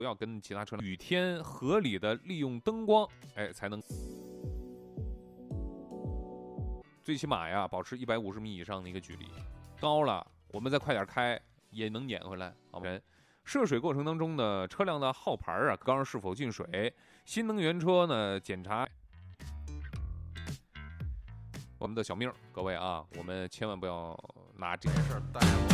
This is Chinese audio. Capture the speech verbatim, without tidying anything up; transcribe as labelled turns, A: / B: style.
A: 不要跟其他车辆雨天合理的利用灯光，哎，才能最起码呀保持一百五十米以上的一个距离。高了，我们再快点开也能撵回来，好不好？涉水过程当中呢，车辆的号牌啊，缸是否进水？新能源车呢，检查。我们的小命，各位啊，我们千万不要拿这件事儿带。